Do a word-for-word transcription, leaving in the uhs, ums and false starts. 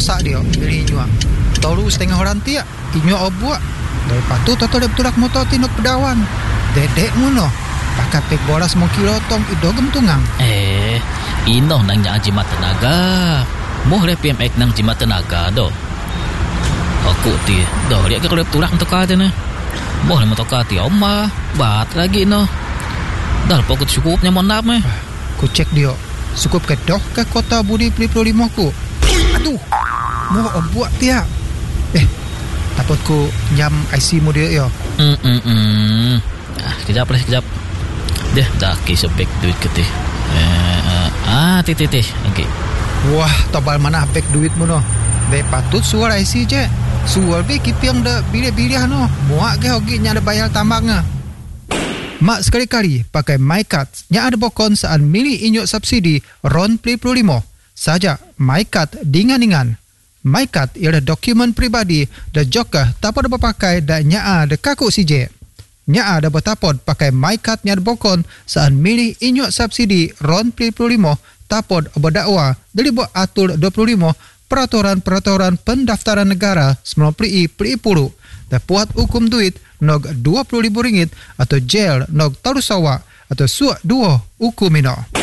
sak dia pilih inyo. Tahu setengah orang tiak inyo obuak. Dari patu toto dia betulak motor tinuk pedawan. Dedek muno. Pakai pek boras mau kilotong idogem tungang. Eh, ino nang nya jimat tenaga. Moh le P M X nang jimat tenaga do. Aku ti, do dia ke kalau betulak untuk kata na. Moh le motor kati oma, bat lagi no. Dah pokok cukupnya mohon maaf meh. Ku cek dia. Cukup ke doh ke kota Budi Peli Puluh Lima ku. Aduh, mau obuak tiak. Eh, takut ku nyam I C mu dia yo. Hmm hmm hmm. Ah, kejap lah kejap. Deh, dah kisah back duit ke teh. Eh, uh, ah, teh teh teh. Okey. Wah, tobal mana back duit mu no. Be patut suar I C je. Suar be kipiang de bilih-bilih no. Muak ke hogi nya ada bayar tambangnya. Mak sekali-kali pakai MyCard yang ada bokon saat milih inyuk subsidi RON Peli Puluh Lima. Saja MyCard dingan-dingan. MyCard ialah dokumen pribadi dan juga tapod berpakai dan nyaa de kaku C J. Nyaa ada bertapod pakai MyCard yang ada bokon saat milih inyuk subsidi RON Peli Puluh Lima tapod berdakwa dari buat atur dua puluh lima Peraturan-Peraturan Pendaftaran Negara sembilan puluh I Peli Puluh. Dan puat hukum duit nog dua puluh ribu ringgit atau jail nog taruh sawa atau suak dua hukum ino.